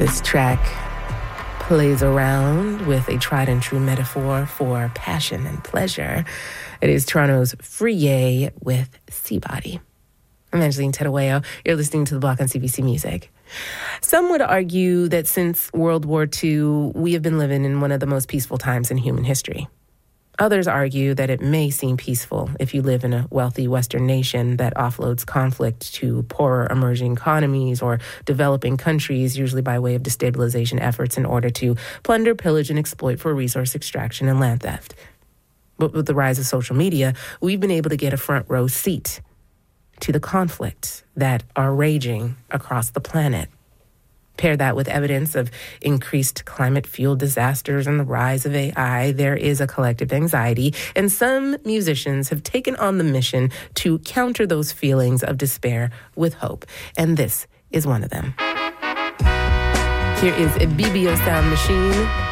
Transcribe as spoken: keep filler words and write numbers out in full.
This track plays around with a tried and true metaphor for passion and pleasure. It is Toronto's Free with Seabody. I'm Angeline Tedaweo. You're listening to The Block on C B C Music. Some would argue that since World War Two, we have been living in one of the most peaceful times in human history. Others argue that it may seem peaceful if you live in a wealthy Western nation that offloads conflict to poorer emerging economies or developing countries, usually by way of destabilization efforts in order to plunder, pillage, and exploit for resource extraction and land theft. But with the rise of social media, we've been able to get a front row seat to the conflicts that are raging across the planet. Pair that with evidence of increased climate-fueled disasters and the rise of A I, there is a collective anxiety, and some musicians have taken on the mission to counter those feelings of despair with hope, and this is one of them. Here is a B B O Sound Machine